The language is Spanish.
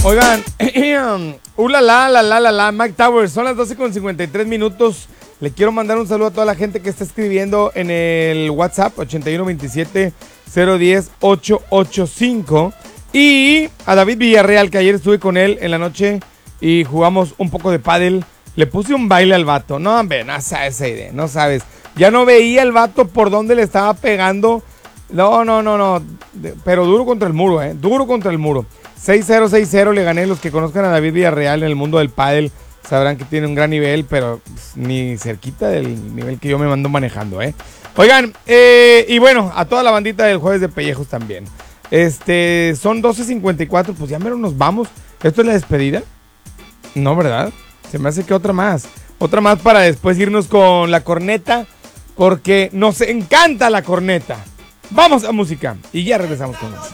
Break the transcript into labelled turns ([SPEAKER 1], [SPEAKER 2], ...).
[SPEAKER 1] Oigan, Mike Towers, son las 12:53. Le quiero mandar un saludo a toda la gente que está escribiendo en el WhatsApp 8127-010-885. Y a David Villarreal, que ayer estuve con él en la noche y jugamos un poco de pádel. Le puse un baile al vato. No, hombre, no sabes esa idea, no sabes. Ya no veía el vato por dónde le estaba pegando. No. Pero duro contra el muro, duro contra el muro. 6-0 le gané. Los que conozcan a David Villarreal en el mundo del pádel sabrán que tiene un gran nivel, pero ni cerquita del nivel que yo me mando manejando, Oigan, y bueno, a toda la bandita del Jueves de Pellejos también. Son 12:54, pues ya mero nos vamos. ¿Esto es la despedida? No, ¿verdad? Se me hace que otra más para después irnos con la corneta, porque nos encanta la corneta. Vamos a música y ya regresamos con nosotros.